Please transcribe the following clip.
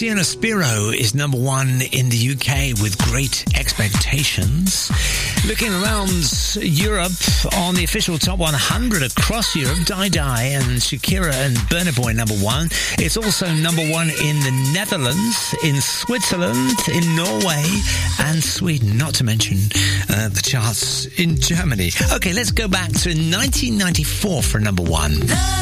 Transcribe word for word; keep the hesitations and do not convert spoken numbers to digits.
Luciano Spiro is number one in the U K with Great Expectations. Looking around Europe on the official top one hundred across Europe, Dai Dai and Shakira and Burna Boy number one. It's also number one in the Netherlands, in Switzerland, in Norway and Sweden, not to mention uh, the charts in Germany. Okay, let's go back to nineteen ninety-four for number one.